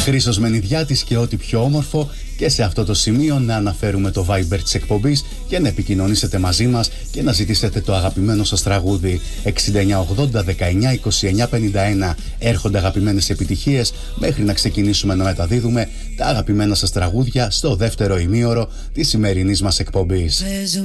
Χρήστος Μενιδιάτης και ό,τι πιο όμορφο, και σε αυτό το σημείο να αναφέρουμε το Viber της εκπομπής για να επικοινωνήσετε μαζί μας και να ζητήσετε το αγαπημένο σας τραγούδι. 6980 19 29 51. Έρχονται αγαπημένες επιτυχίες μέχρι να ξεκινήσουμε να μεταδίδουμε τα αγαπημένα σας τραγούδια στο δεύτερο ημίωρο της σημερινής μας εκπομπής.